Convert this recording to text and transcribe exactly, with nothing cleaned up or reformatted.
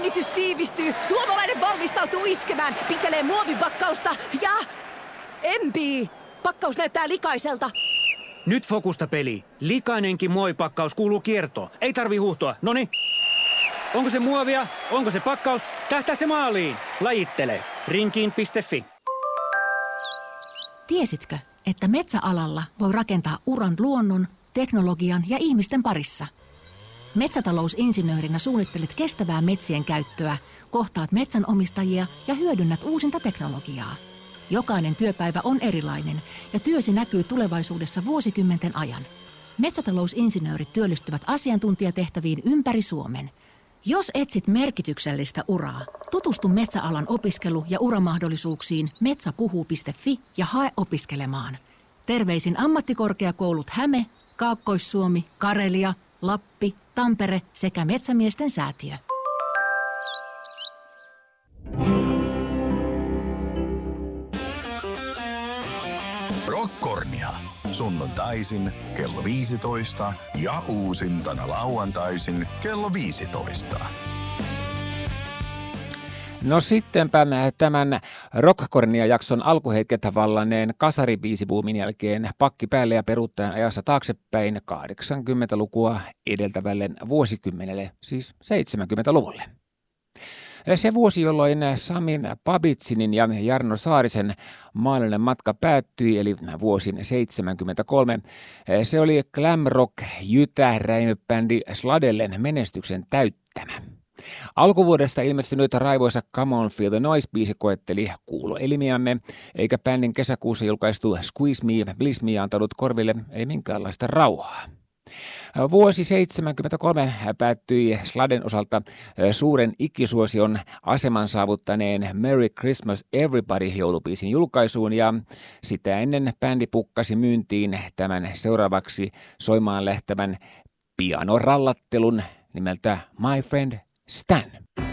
Jengitys tiivistyy, suomalainen valmistautuu iskemään, pitelee muovipakkausta ja... Empii! Pakkaus näyttää likaiselta. Nyt fokusta peli. Likainenkin muovipakkaus kuuluu kiertoon. Ei tarvi huuhtoa. Noniin. Onko se muovia? Onko se pakkaus? Tähtää se maaliin. Lajittele. Rinkiin piste fi. Tiesitkö, että metsäalalla voi rakentaa uran luonnon, teknologian ja ihmisten parissa? Metsätalousinsinöörinä suunnittelet kestävää metsien käyttöä, kohtaat metsänomistajia ja hyödynnät uusinta teknologiaa. Jokainen työpäivä on erilainen ja työsi näkyy tulevaisuudessa vuosikymmenten ajan. Metsätalousinsinöörit työllistyvät asiantuntijatehtäviin ympäri Suomen. Jos etsit merkityksellistä uraa, tutustu metsäalan opiskelu- ja uramahdollisuuksiin metsäpuhuu piste fi ja hae opiskelemaan. Terveisin ammattikorkeakoulut Häme, Kaakkois-Suomi, Karelia, Lappi, Tampere sekä Metsämiesten säätiö. Rockornia. Sunnuntaisin kello viisitoista ja uusintana lauantaisin kello viisitoista. No sittenpä tämän Rockkornia-jakson alkuhetket vallanneen kasaribiisibuumin jälkeen pakki päälle ja peruuttaen ajassa taaksepäin kahdeksankymmentälukua edeltävälle vuosikymmenelle, siis seitsemänkymmentäluvulle. Se vuosi, jolloin Sami Babitsinin ja Jarno Saarisen maallinen matka päättyi, eli vuosi seitsemänkymmentäkolme, se oli glam rock jytäräimöbändi Sladellen menestyksen täyttämä. Alkuvuodesta ilmestynyt raivoisa Come On Feel the Noise-biisi koetteli kuuloelimiämme, eikä bändin kesäkuussa julkaistu Squeeze Me, Bliss Me antanut korville ei minkäänlaista rauhaa. Vuosi seitsemänkymmentäkolme päättyi Sladen osalta suuren ikkisuosion aseman saavuttaneen Merry Christmas Everybody -joulubiisin julkaisuun ja sitä ennen bändi pukkasi myyntiin tämän seuraavaksi soimaan lähtevän pianorallattelun nimeltä My Friend Stan.